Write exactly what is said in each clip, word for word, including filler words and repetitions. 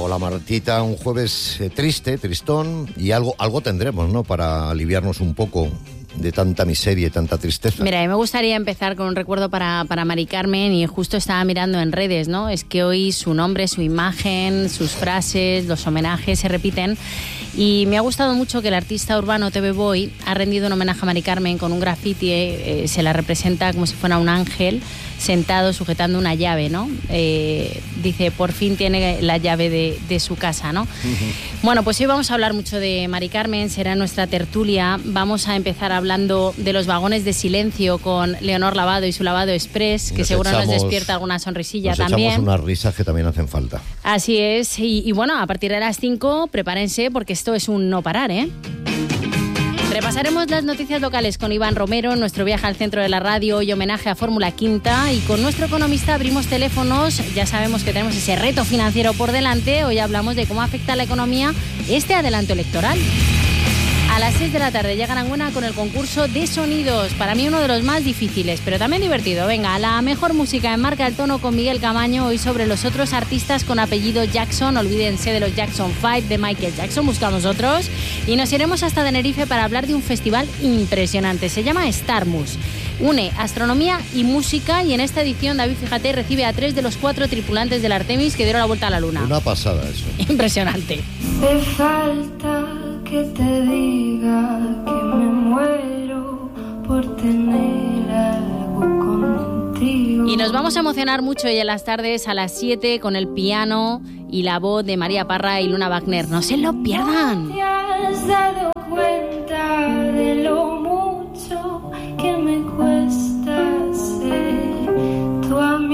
Hola Martita, un jueves eh, triste, tristón, y algo, algo tendremos, ¿no?, para aliviarnos un poco de tanta miseria y tanta tristeza. Mira, a mí me gustaría empezar con un recuerdo para, para Mari Carmen, y justo estaba mirando en redes, ¿no? Es que hoy su nombre, su imagen, sus frases, los homenajes se repiten, y me ha gustado mucho que el artista urbano T V Boy ha rendido un homenaje a Mari Carmen con un graffiti, eh, se la representa como si fuera un ángel sentado sujetando una llave, ¿no? Eh, dice, por fin tiene la llave de, de su casa, ¿no? Uh-huh. Bueno, pues hoy vamos a hablar mucho de Mari Carmen, será nuestra tertulia. Vamos a empezar hablando de los vagones de silencio con Leonor Lavado y su Lavado Express, que nos seguro echamos, nos despierta alguna sonrisilla nos también. Nos echamos unas risas que también hacen falta. Así es, y, y bueno, a partir de las cinco, prepárense porque esto es un no parar, ¿eh? Repasaremos las noticias locales con Iván Romero, nuestro viaje al centro de la radio y homenaje a Fórmula Quinta, y con nuestro economista abrimos teléfonos. Ya sabemos que tenemos ese reto financiero por delante. Hoy hablamos de cómo afecta a la economía este adelanto electoral. A las seis de la tarde llega Aranguena con el concurso de sonidos, para mí uno de los más difíciles, pero también divertido. Venga, la mejor música en Marca el Tono con Miguel Camaño, hoy sobre los otros artistas con apellido Jackson. Olvídense de los Jackson cinco, de Michael Jackson, buscamos otros. Y nos iremos hasta Tenerife para hablar de un festival impresionante, se llama Starmus. Une astronomía y música, y en esta edición, David, fíjate, recibe a tres de los cuatro tripulantes del Artemis que dieron la vuelta a la Luna. Una pasada eso. Impresionante. Te falta que te diga que me muero por tener algo contigo. Y nos vamos a emocionar mucho hoy en las tardes a las siete con el piano y la voz de María Parra y Luna Wagner. No se lo pierdan. ¿No te has dado cuenta de lo mucho que me cuesta ser tu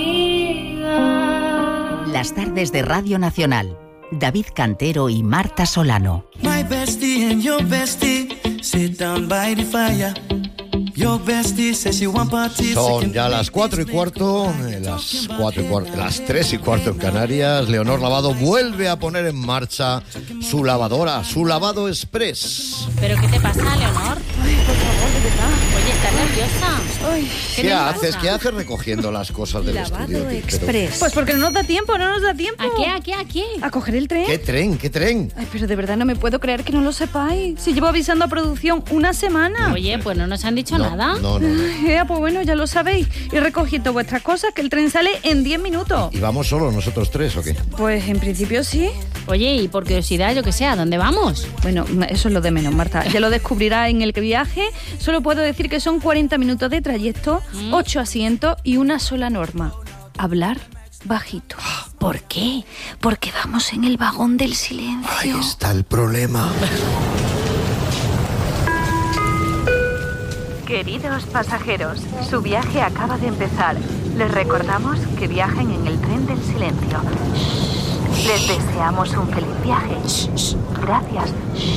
amiga? Las tardes de Radio Nacional. David Cantero y Marta Solano. My bestie and your bestie sit down by the fire. Your bestie says you want parties. Son ya las cuatro y cuarto, las cuatro y cuarto, las tres y cuarto en Canarias. Leonor Lavado vuelve a poner en marcha su lavadora, su Lavado Express. ¿Pero qué te pasa, Leonor? Ay, por favor, de verdad. Oye, ¿estás nerviosa? Ay, ¿Qué, ¿Qué haces? ¿Qué haces recogiendo las cosas del Lavado estudio? Express. Pero... Pues porque no nos da tiempo, no nos da tiempo. ¿A qué, a qué, a qué? ¿A coger el tren? ¿Qué tren? ¿Qué tren? Ay, pero de verdad no me puedo creer que no lo sepáis. Si llevo avisando a producción una semana. Oye, pues no nos han dicho no, nada. No, no, no. Ay, pues bueno, ya lo sabéis. Y recogiendo vuestras cosas, que el tren sale en diez minutos. ¿Y vamos solos nosotros tres o qué? Pues en principio sí. Oye, y por curiosidad, yo que sé, ¿a dónde vamos? Bueno, eso es lo de menos, Marta. Ya lo descubrirá en el viaje. Solo puedo decir que son cuarenta minutos de trayecto, ¿Mm? ocho asientos y una sola norma. Hablar bajito. ¿Por qué? Porque vamos en el vagón del silencio. Ahí está el problema. Queridos pasajeros, su viaje acaba de empezar. Les recordamos que viajen en el tren del silencio. Les deseamos un feliz viaje. Gracias.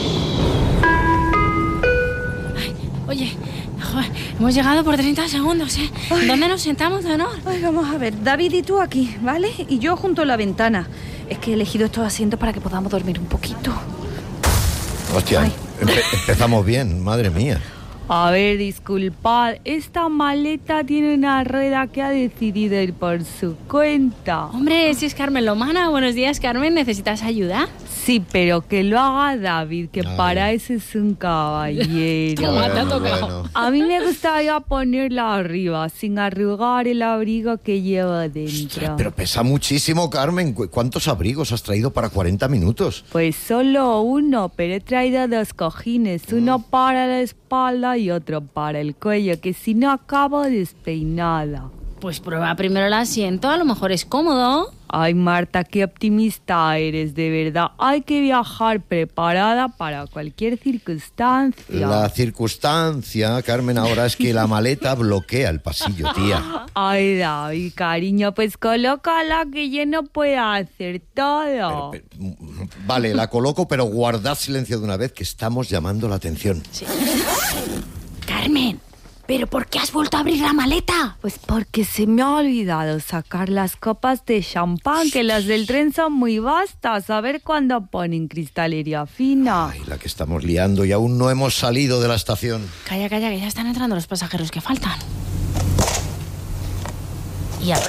Ay, oye, joder, hemos llegado por treinta segundos, ¿eh? Ay. ¿Dónde nos sentamos, Leonor? Ay, vamos a ver, David y tú aquí, ¿vale? Y yo junto a la ventana. Es que he elegido estos asientos para que podamos dormir un poquito. Hostia, empe- empezamos bien, madre mía. A ver, disculpad, esta maleta tiene una rueda que ha decidido ir por su cuenta. Hombre, si es Carmen Lomana. Buenos días, Carmen, ¿necesitas ayuda? Sí, pero que lo haga David, que Ay. para eso es un caballero. Toma, te ha Bueno, tocado. bueno. A mí me gustaría ponerla arriba, sin arrugar el abrigo que llevo dentro. Pero pesa muchísimo, Carmen. ¿Cu- ¿Cuántos abrigos has traído para cuarenta minutos? Pues solo uno, pero he traído dos cojines, uno para la espalda y otro para el cuello, que si no acabo despeinada. Pues prueba primero el asiento, a lo mejor es cómodo. Ay, Marta, qué optimista eres, de verdad. Hay que viajar preparada para cualquier circunstancia. La circunstancia, Carmen, ahora es que la maleta bloquea el pasillo, tía. Ay, David, cariño, pues colócala que yo no puedo hacer todo. Pero, pero, vale, la coloco, pero guardad silencio de una vez, que estamos llamando la atención. Sí. Carmen, ¿pero por qué has vuelto a abrir la maleta? Pues porque se me ha olvidado sacar las copas de champán, que las del tren son muy vastas. A ver cuándo ponen cristalería fina. Ay, la que estamos liando y aún no hemos salido de la estación. Calla, calla, que ya están entrando los pasajeros que faltan. ¿Y ahora?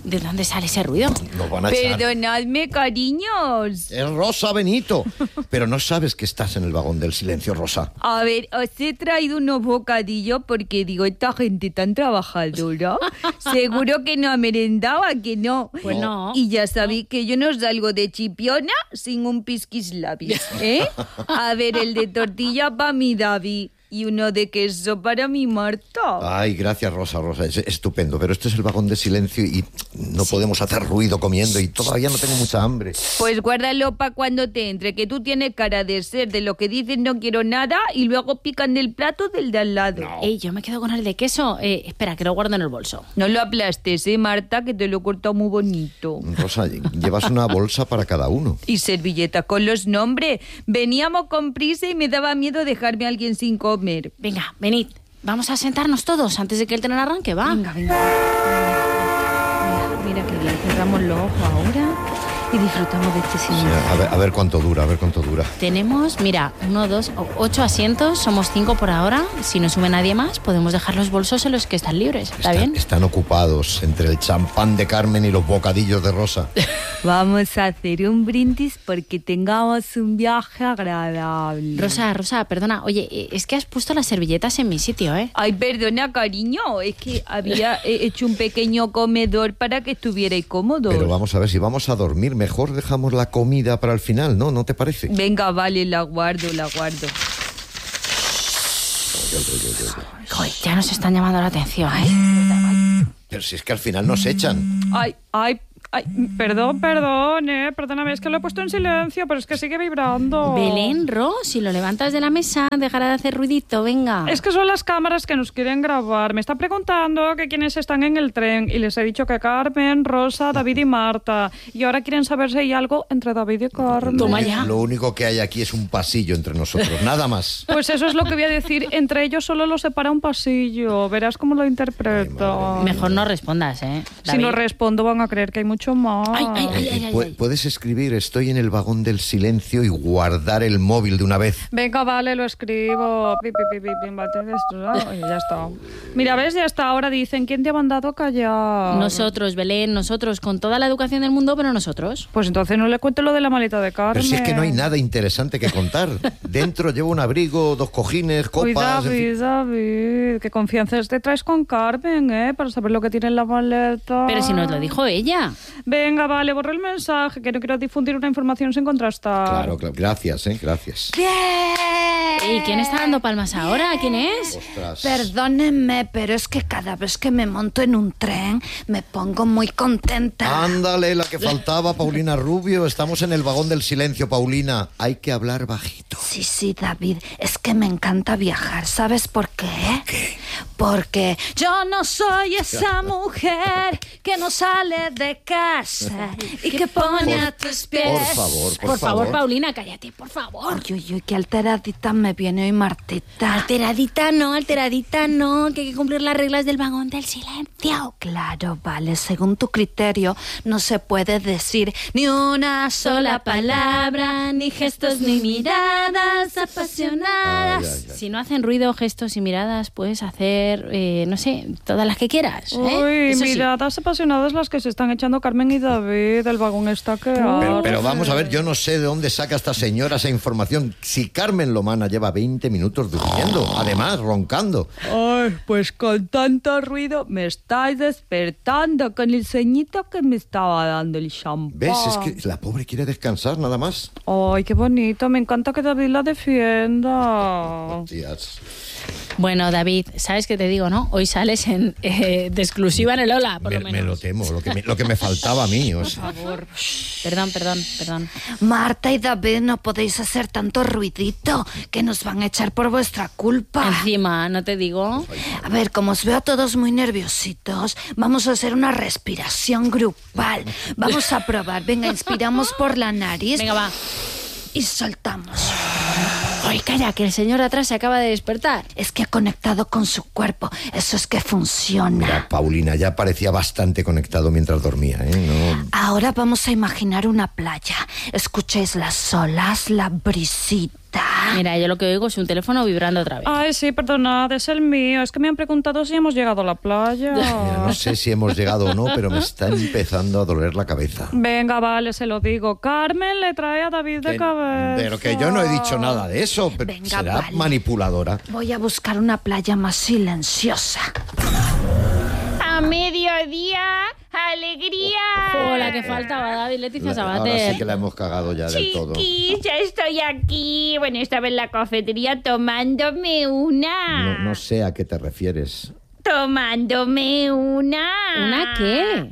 ¿De dónde sale ese ruido? Nos van a echar. Perdonadme, cariños. Es Rosa Benito. Pero no sabes que estás en el vagón del silencio, Rosa. A ver, os he traído unos bocadillos porque digo, esta gente tan trabajadora, seguro que no ha merendado, ¿a que no? Pues no. Y ya sabéis que yo no salgo de Chipiona sin un pisquislabis, ¿eh? A ver, el de tortilla para mi David y uno de queso para mi Marta. Ay, gracias, Rosa, Rosa. Es estupendo. Pero este es el vagón de silencio y no podemos hacer ruido comiendo y todavía no tengo mucha hambre. Pues guárdalo para cuando te entre, que tú tienes cara de ser de lo que dicen no quiero nada y luego pican del plato del de al lado. No. Ey, yo me quedo con el de queso. Eh, espera, que lo guardo en el bolso. No lo aplastes, ¿eh, Marta? Que te lo he cortado muy bonito. Rosa, llevas una bolsa para cada uno. Y servilleta con los nombres. Veníamos con prisa y me daba miedo dejarme a alguien sin comer. Venga, venid. Vamos a sentarnos todos antes de que el tren arranque, ¿va? Venga, venga. Mira, mira que bien. Cerramos los ojos ahora y disfrutamos de este Sí, silencio. a, ver, a ver cuánto dura, a ver cuánto dura. Tenemos, mira, uno, dos, o- ocho asientos. Somos cinco por ahora. Si no sube nadie más, podemos dejar los bolsos en los que están libres. ¿Está Están, bien? están ocupados entre el champán de Carmen y los bocadillos de Rosa. Vamos a hacer un brindis porque tengamos un viaje agradable. Rosa, Rosa, perdona. Oye, eh, es que has puesto las servilletas en mi sitio, ¿eh? Ay, perdona, cariño. Es que había eh, hecho un pequeño comedor para que estuvierais cómodos. Pero vamos a ver, si vamos a dormir, mejor dejamos la comida para el final, ¿no? ¿No te parece? Venga, vale, la guardo, la guardo. Joder, ya nos están llamando la atención, ¿eh? Pero si es que al final nos echan. Ay, ay, ay, perdón, perdón, eh, perdóname, es que lo he puesto en silencio, pero es que sigue vibrando. Belén, Ro, si lo levantas de la mesa, dejará de hacer ruidito, venga. Es que son las cámaras que nos quieren grabar. Me está preguntando que quiénes están en el tren y les he dicho que Carmen, Rosa, David y Marta. Y ahora quieren saber si hay algo entre David y Carmen. Toma ya. Lo único que hay aquí es un pasillo entre nosotros, nada más. Pues eso es lo que voy a decir. Entre ellos solo los separa un pasillo. Verás cómo lo interpreto. Mejor no respondas, ¿eh? Si David. no respondo van a creer que hay mucho más. Ay, ay, ay, Eh, ay, ay, pu- ay. Puedes escribir, estoy en el vagón del silencio y guardar el móvil de una vez. Venga, vale, lo escribo. Pi, pi, pi, pi, pi, vale, esto, ¿no? Oye, ya está. Mira, ¿ves? Ya está. Ahora dicen, ¿quién te ha mandado a callar? Nosotros, Belén, nosotros, con toda la educación del mundo, pero nosotros. Pues entonces no le cuento lo de la maleta de Carmen. Pero si es que no hay nada interesante que contar. Dentro llevo un abrigo, dos cojines, Uy, copas... en fin. David, David, qué confianza te traes con Carmen, ¿eh? Para saber lo que tiene en la maleta. Pero si nos lo dijo ella. Venga, vale, borra el mensaje, que no quiero difundir una información sin contrastar. Claro, claro. Gracias, ¿eh? Gracias. ¿Y quién está dando palmas ahora? ¿Quién es? Ostras. Perdónenme, pero es que cada vez que me monto en un tren me pongo muy contenta. Ándale, la que faltaba, Paulina Rubio. Estamos en el vagón del silencio, Paulina. Hay que hablar bajito. Sí, sí, David, es que me encanta viajar. ¿Sabes por qué? ¿Qué? Porque yo no soy esa mujer que no sale de casa y que pone a tus pies. Por favor, por, Por favor, Paulina, cállate, por favor. Uy, uy, uy, qué alteradita me viene hoy Martita. Alteradita no, alteradita no, que hay que cumplir las reglas del vagón del silencio. Claro, vale, según tu criterio no se puede decir ni una sola palabra, ni gestos ni miradas apasionadas. Ay, ay, ay. Si no hacen ruido, gestos y miradas, puedes hacer, eh, no sé, todas las que quieras. ¿eh? Uy, Eso sí. miradas apasionadas las que se están echando Carmen y David. El vagón está que Pero, arde. pero vamos a ver, yo no sé de dónde saca esta señora esa información. Si Carmen Lomana lleva veinte minutos durmiendo, además roncando. Ay, pues con tanto ruido me estáis despertando con el sueñito que me estaba dando el champán. ¿Ves? Es que la pobre quiere descansar nada más. Ay, qué bonito. Me encanta que David la defienda. Tías. Bueno, David, ¿sabes qué te digo, no? Hoy sales en, eh, de exclusiva en el Ola, por Me, lo me menos. lo temo, lo que me, lo que me faltaba a mí. O sea. Perdón, perdón, perdón. Marta y David, no podéis hacer tanto ruidito, que nos van a echar por vuestra culpa. Encima, ¿no te digo? A ver, como os veo a todos muy nerviositos, vamos a hacer una respiración grupal. Vamos a probar. Venga, inspiramos por la nariz Venga, va. y soltamos. Ay, calla, que el señor de atrás se acaba de despertar. Es que ha conectado con su cuerpo. Eso es que funciona. Mira, Paulina, ya parecía bastante conectado mientras dormía, ¿eh? No... Ahora vamos a imaginar una playa. Escuchéis las olas, la brisita. está? Mira, yo lo que oigo es un teléfono vibrando otra vez. Ay, sí, perdonad, es el mío. Es que me han preguntado si hemos llegado a la playa. Mira, no sé si hemos llegado o no, pero me está empezando a doler la cabeza. Venga, vale, se lo digo. Carmen le trae a David de Que- cabeza. Pero que yo no he dicho nada de eso. pero Venga, será vale. manipuladora. Voy a buscar una playa más silenciosa. A mediodía, alegría. Hola, que faltaba David, Leticia La- ahora Sabater. sí que la hemos cagado ya del todo. Chiquis, ya estoy aquí. Bueno, estaba en la cafetería tomándome una. No, no sé a qué te refieres. Tomándome una. ¿Una qué?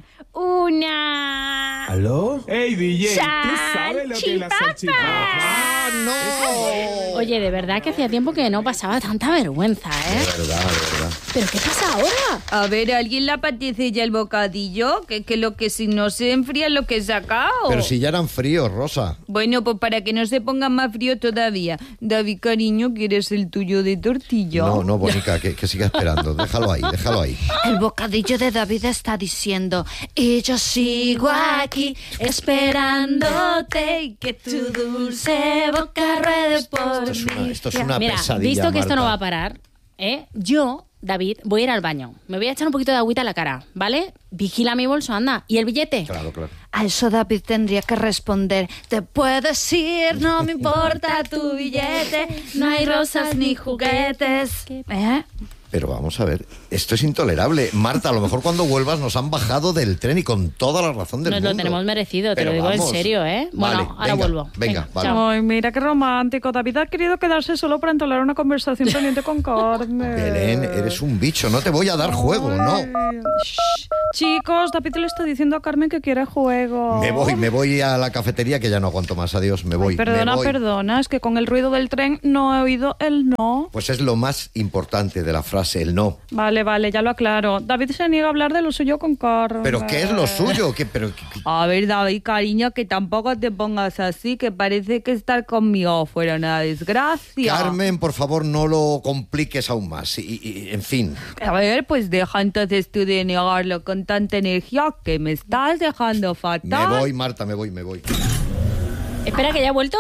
Una. ¿Aló? Hey, D J, ¿tú sabes lo que es la salchipapa? ¡Ah, no! Oye, de verdad que hacía tiempo que no pasaba tanta vergüenza, De ¿eh? verdad, de verdad. ¿Pero qué pasa ahora? A ver, ¿a alguien le apetece ya el bocadillo? Que, que lo que si no se enfría lo que he sacado. Pero si ya eran fríos, Rosa. Bueno, pues para que no se ponga más frío todavía. David, cariño, ¿quieres el tuyo de tortilla? No, no, Bonica, que, que siga esperando. Déjalo ahí, déjalo ahí. El bocadillo de David está diciendo: y yo sigo aquí esperándote y que tu dulce boca ruede por Esto es una, mí. esto es una Mira, pesadilla, visto que esto no va Marta. a parar, ¿eh? Yo, David, voy a ir al baño. Me voy a echar un poquito de agüita a la cara, ¿vale? Vigila mi bolso, anda. ¿Y el billete? Claro, claro. A eso David tendría que responder: te puedes ir, no me importa tu billete, no hay rosas ni juguetes. ¿Eh? Pero vamos a ver, esto es intolerable. Marta, a lo mejor cuando vuelvas nos han bajado del tren y con toda la razón del Nos mundo. lo tenemos merecido, te Pero lo digo vamos. en serio, ¿eh? Bueno, Vale, ahora venga, vuelvo. Venga, vale. chao. Ay, mira qué romántico. David ha querido quedarse solo para entablar una conversación pendiente con Carmen. Belén, eres un bicho, no te voy a dar juego, no. Shh. Chicos, David le está diciendo a Carmen que quiere juego. Me voy, me voy a la cafetería que ya no aguanto más. Adiós, me voy. Ay, perdona, me voy. perdona, es que con el ruido del tren no he oído el no. Pues es lo más importante de la frase, el no. Vale, vale, ya lo aclaro. David se niega a hablar de lo suyo con Carmen. ¿Pero qué es lo suyo? ¿Qué, pero, qué- qué- A ver, David, cariño, que tampoco te pongas así, que parece que estar conmigo fuera una desgracia. Carmen, por favor, no lo compliques aún más. Y, y- en fin, A ver, pues deja entonces tú de negarlo con tanta energía que me estás dejando fatal. me voy, Marta, me voy, me voy. Espera, que ya he vuelto.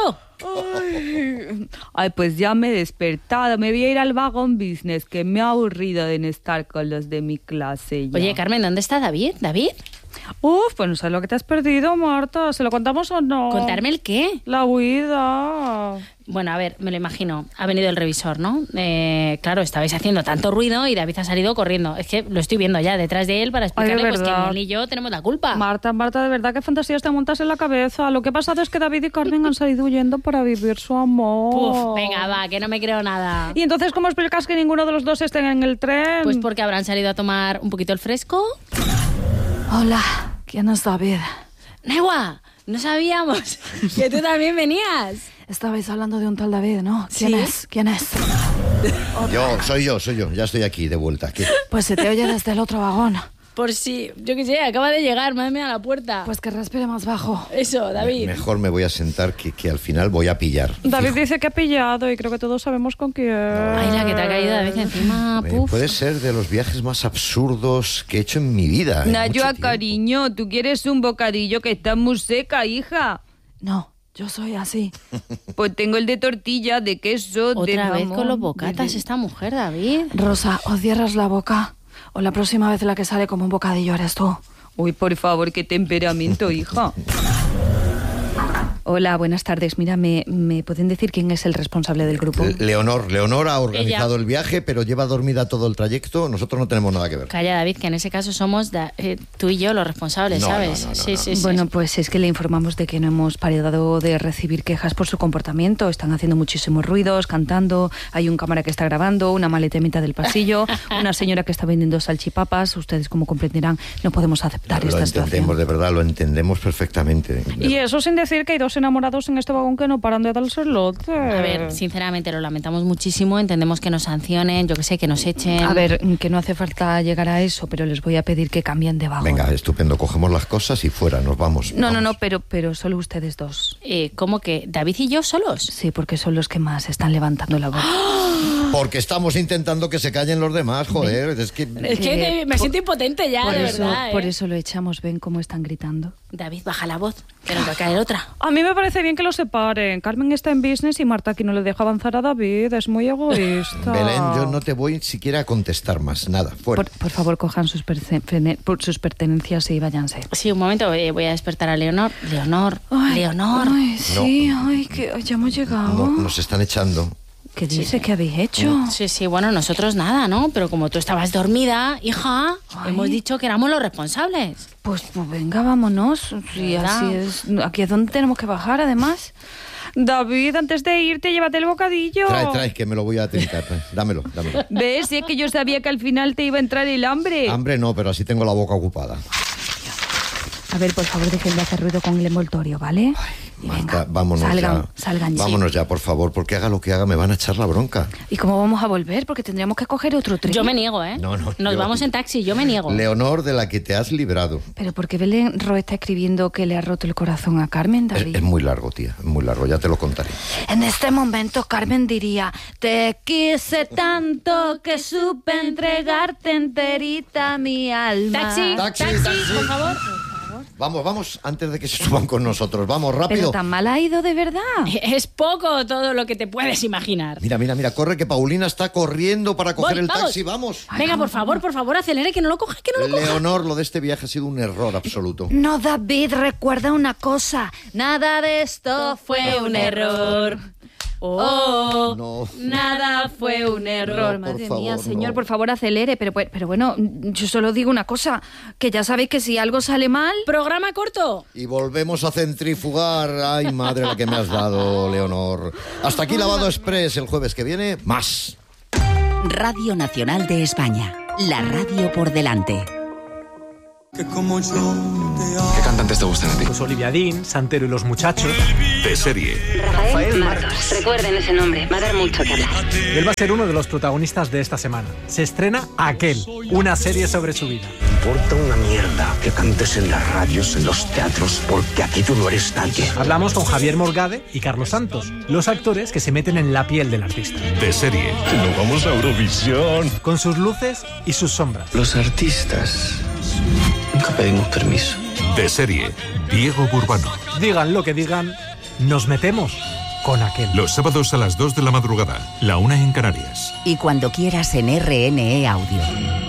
Ay, ay, pues ya me he despertado. Me voy a ir al vagón business, que me ha aburrido de no estar con los de mi clase ya. Oye, Carmen, ¿dónde está David? ¿David? Uf, pues no sabes lo que te has perdido, Marta. ¿Se lo contamos o no? ¿Contarme el qué? La huida. Bueno, a ver, me lo imagino. Ha venido el revisor, ¿no? Eh, claro, estabais haciendo tanto ruido y David ha salido corriendo. Es que lo estoy viendo ya detrás de él para explicarle Ay, pues, que verdad. él y yo tenemos la culpa. Marta, Marta, de verdad, qué fantasías te montas en la cabeza. Lo que ha pasado es que David y Carmen han salido huyendo para vivir su amor. Uf, venga, va, que no me creo nada. ¿Y entonces cómo explicas que ninguno de los dos esté en el tren? Pues porque habrán salido a tomar un poquito el fresco. Hola, ¿quién es David? Negua, no sabíamos que tú también venías. Estabais hablando de un tal David, ¿no? ¿Quién ¿Sí? es? ¿Quién es? Yo, soy yo, soy yo. Ya estoy aquí, de vuelta. Aquí. Pues se te oye desde el otro vagón. Por si, yo qué sé, acaba de llegar, madre mía, a la puerta. Pues que respire más bajo. Eso, David. Mejor me voy a sentar que, que al final voy a pillar. David Fijo. dice que ha pillado y creo que todos sabemos con quién. Ay, la que te ha caído David encima, Eh, puf. puede ser de los viajes más absurdos que he hecho en mi vida. en mucho Nayua, tiempo. cariño, ¿tú quieres un bocadillo que está muy seca, hija? No, yo soy así. Pues tengo el de tortilla, de queso, de Otra vez jamón, con los de- bocatas esta mujer, David. Rosa, o cierras la boca o la próxima vez la que sale como un bocadillo eres tú. Uy, por favor, qué temperamento, hija. Hola, buenas tardes. Mira, ¿me, ¿me pueden decir quién es el responsable del grupo? Le- Leonor, Leonor ha organizado Ella. el viaje, pero lleva dormida todo el trayecto. Nosotros no tenemos nada que ver. Calla, David, que en ese caso somos da- eh, tú y yo los responsables, No, ¿sabes? no, no, no, sí, no. sí, sí. Bueno, pues es que le informamos de que no hemos parado de recibir quejas por su comportamiento. Están haciendo muchísimos ruidos, cantando. Hay un cámara que está grabando, una maleta en mitad del pasillo, una señora que está vendiendo salchipapas. Ustedes, como comprenderán, no podemos aceptar Lo esta entendemos, situación. de verdad, lo entendemos perfectamente. Y eso sin decir que hay dos enamorados en este vagón que no paran de darse el lote. A ver, sinceramente lo lamentamos muchísimo, entendemos que nos sancionen, yo que sé, que nos echen. A ver, que no hace falta llegar a eso, pero les voy a pedir que cambien de vagón. Venga, estupendo. Cogemos las cosas y fuera, nos vamos. No, no, vamos. no, pero, pero solo ustedes dos. Eh, ¿Cómo que? ¿David y yo solos? Sí, porque son los que más están levantando la voz. Porque estamos intentando que se callen los demás, joder. Es que... Es que Eh, me siento impotente ya, Por de eso, verdad. ¿eh? por eso lo echamos. ¿Ven cómo están gritando? David, baja la voz, que nos va a caer otra. A mí me parece bien que lo separen. Carmen está en business y Marta aquí no le deja avanzar a David. Es muy egoísta. Belén, yo no te voy siquiera a contestar más. Nada, fuera. Por, por favor, cojan sus, perce- sus pertenencias y váyanse. Sí, un momento, eh, voy a despertar a Leonor. Leonor, ay, Leonor. Ay, sí, no. ay, que ya hemos llegado. No, nos están echando. ¿Qué dice? Sí. ¿Qué habéis hecho? Sí, sí, bueno, nosotros nada, ¿no? Pero como tú estabas dormida, hija, ay. hemos dicho que éramos los responsables. Pues, pues venga, vámonos. Sí, así es. Aquí es donde tenemos que bajar, además. David, antes de irte, llévate el bocadillo. Trae, trae, que me lo voy a trincar. Dámelo, dámelo. ¿Ves? Si es que yo sabía que al final te iba a entrar el hambre. Hambre no, pero así tengo la boca ocupada. A ver, por favor, dejen de hacer ruido con el envoltorio, ¿vale? Ay, Marta, venga, vámonos salgan, ya. Salgan ya. Vámonos ya, por favor, porque haga lo que haga me van a echar la bronca. ¿Y cómo vamos a volver? Porque tendríamos que coger otro tren. Yo me niego, ¿eh? No, no. Nos yo... vamos en taxi, yo me niego. Leonor, de la que te has librado. Pero ¿por qué Belén Ro está escribiendo que le ha roto el corazón a Carmen, David? Es, es muy largo, tía, es muy largo, ya te lo contaré. En este momento Carmen diría: te quise tanto que supe entregarte enterita mi alma. Taxi, taxi, taxi, taxi. por favor. Vamos, vamos, antes de que se suban con nosotros. Vamos, rápido. Pero tan mal ha ido de verdad. Es poco todo lo que te puedes imaginar. Mira, mira, mira, corre que Paulina está corriendo para coger Voy, el vamos. taxi, vamos. Venga, por favor, por favor, acelere, que no lo coja, que no lo coja. Leonor, lo de este viaje ha sido un error absoluto. No, David, recuerda una cosa. Nada de esto fue un error. Oh, no. Nada fue un error. No, Madre favor, mía, señor, no. por favor, acelere. Pero, pero bueno, yo solo digo una cosa, que ya sabéis que si algo sale mal... Programa corto. Y volvemos a centrifugar. Ay, madre, la que me has dado, Leonor. Hasta aquí Lavado Express. El jueves que viene, más. Radio Nacional de España. La radio por delante. Que como yo te amo. ¿Qué cantantes te gustan a ti? Pues Olivia Dean, Santero y los Muchachos. De serie. Rafael Matos. Recuerden ese nombre, va a dar mucho que hablar. Él va a ser uno de los protagonistas de esta semana. Se estrena Aquel, una serie sobre su vida. Importa una mierda que cantes en las radios, en los teatros, porque aquí tú no eres nadie. Hablamos con Javier Morgade y Carlos Santos, los actores que se meten en la piel del artista. De serie. Nos vamos a Eurovisión. Con sus luces y sus sombras. Los artistas nunca pedimos permiso. De serie. Diego Burbano. Digan lo que digan, nos metemos con Aquel. Los sábados a las dos de la madrugada, la una en Canarias. Y cuando quieras en R N E Audio.